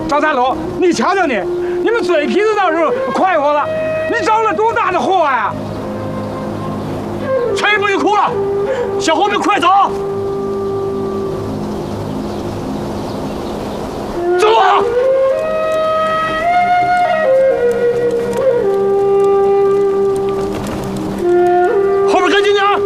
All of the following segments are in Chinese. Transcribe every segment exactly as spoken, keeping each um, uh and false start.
张三楼，你瞧瞧你，你们嘴皮子倒是快活了，你招了多大的祸呀！谁也不许哭了，向后面快走！走啊！后面跟紧点儿！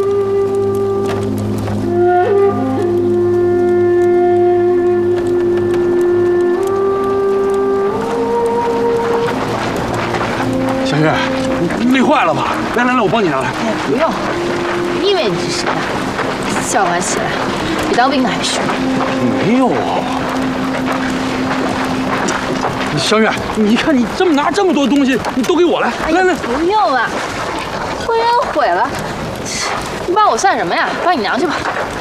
小月，你累坏了吧？来来来，我帮你拿来。 哎呀，不用，以为你是谁呀？小关系了，比当兵的还凶。 没有啊。小月，你看你这么拿这么多东西，你都给我来。来来， 不用了，婚姻毁了，你帮我算什么呀？帮你娘去吧。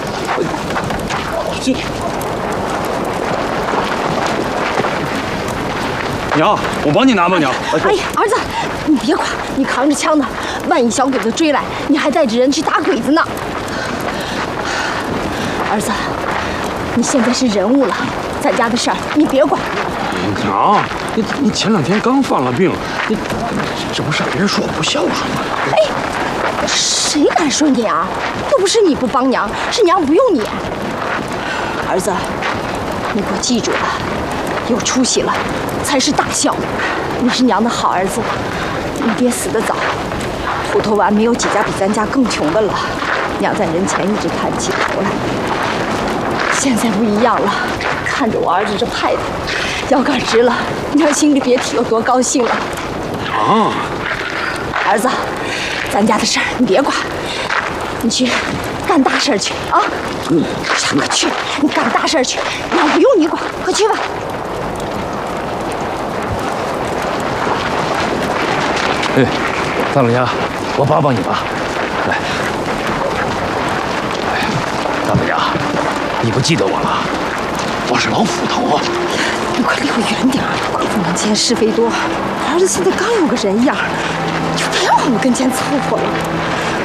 这。娘，我帮你拿吧，娘。 哎呀，儿子，你别管，你扛着枪呢，万一小鬼子追来，你还带着人去打鬼子呢。儿子，你现在是人物了，咱家的事儿你别管。 娘，你你前两天刚犯了病，你这不是别人说我不孝顺吗？ 哎，谁敢说你啊？又不是你不帮娘，是娘不用你。儿子，你给我记住了，有出息了才是大孝。你是娘的好儿子，你爹死得早，虎头湾没有几家比咱家更穷的了。娘在人前一直抬不起头来，现在不一样了，看着我儿子这派头，腰杆直了，娘心里别提有多高兴了。 啊， 儿子，咱家的事儿你别管，你去干大事去啊！嗯，快去，你干大事去，娘不用你管，快去吧。 哎，大老家，我帮帮你吧，来。哎，大老家，你不记得我了？我是老斧头啊！ 你快离我远点儿！官府门前是非多，儿子现在刚有个人样，就别往我跟前凑合了。